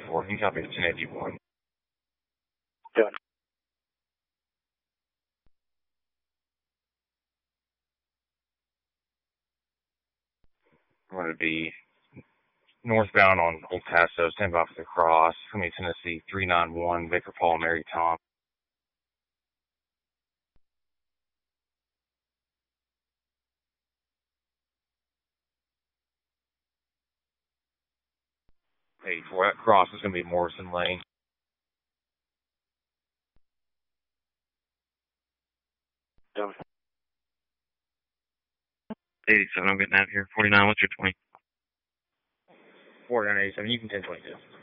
1084. Can you copy the 1081? Done. I'm going to be northbound on Old Paso, stand by for the cross. From Tennessee 391, Victor Paul, Mary Tom. For that cross is going to be Morrison Lane. 87, I'm getting out of here. 49, what's your 20? 4987, you can 1022.